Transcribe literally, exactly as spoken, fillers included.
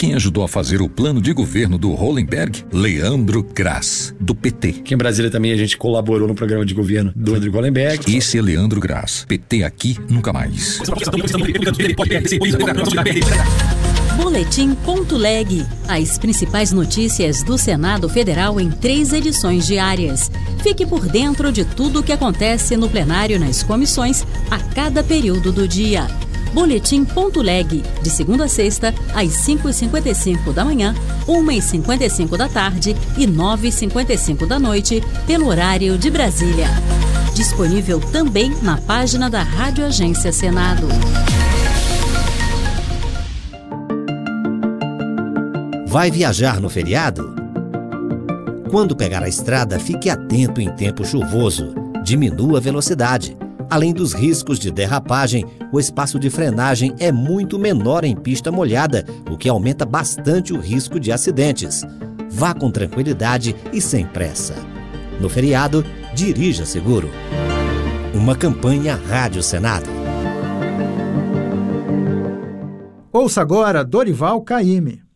quem ajudou a fazer o plano de governo do Hollenberg? Leandro Graz, do P T. Aqui em Brasília também a gente colaborou no programa de governo do Rodrigo Hollenberg. Esse é Leandro Graz. P T aqui, nunca mais. Boletim ponto leg. As principais notícias do Senado Federal em três edições diárias. Fique por dentro de tudo o que acontece no plenário e nas comissões a cada período do dia. Boletim ponto leg, de segunda a sexta, às cinco e cinquenta e cinco da manhã, uma e cinquenta e cinco da tarde e nove e cinquenta e cinco da noite, pelo horário de Brasília. Disponível também na página da Rádio Agência Senado. Vai viajar no feriado? Quando pegar a estrada, fique atento em tempo chuvoso. Diminua a velocidade. Além dos riscos de derrapagem, o espaço de frenagem é muito menor em pista molhada, o que aumenta bastante o risco de acidentes. Vá com tranquilidade e sem pressa. No feriado, dirija seguro. Uma campanha Rádio Senado. Ouça agora Dorival Caymmi.